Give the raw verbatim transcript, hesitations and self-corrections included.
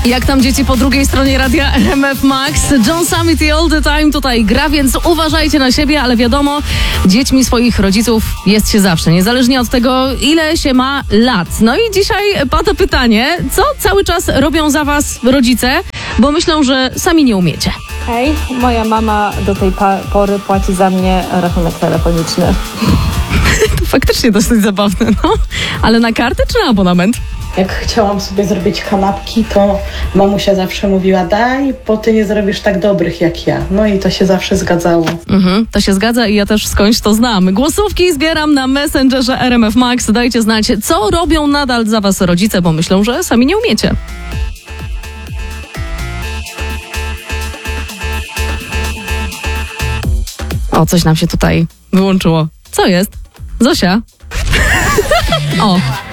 Jak tam dzieci po drugiej stronie radia R M F Max? John Summit i All The Time tutaj gra, więc uważajcie na siebie, ale wiadomo, dziećmi swoich rodziców jest się zawsze, niezależnie od tego, ile się ma lat. No i dzisiaj pada pytanie, co cały czas robią za was rodzice, bo myślą, że sami nie umiecie. Hej, moja mama do tej pa- pory płaci za mnie rachunek telefoniczny. To faktycznie dosyć zabawne, no. Ale na kartę czy na abonament? Jak chciałam sobie zrobić kanapki, to mamusia zawsze mówiła: daj, bo ty nie zrobisz tak dobrych jak ja. No i to się zawsze zgadzało. Mhm, to się zgadza i ja też skądś to znam. Głosówki zbieram na Messengerze R M F Max. Dajcie znać, co robią nadal za was rodzice, bo myślą, że sami nie umiecie. O, coś nam się tutaj wyłączyło. Co jest? Zosia? O,